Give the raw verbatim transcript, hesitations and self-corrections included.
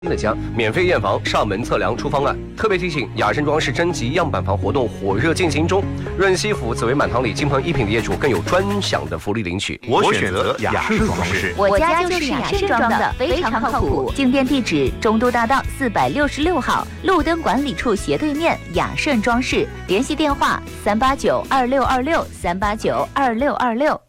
的家免费验房、上门测量出方案。特别提醒：雅盛装饰征集样板房活动火热进行中，润西府紫薇满堂里金鹏一品的业主更有专享的福利领取。 我选择雅盛装饰， 我家就是雅盛装的，非常靠谱。进店地址：中都大道四百六十六号，路灯管理处斜对面，雅盛装饰。联系电话：三八九二六二六三八九二六二六。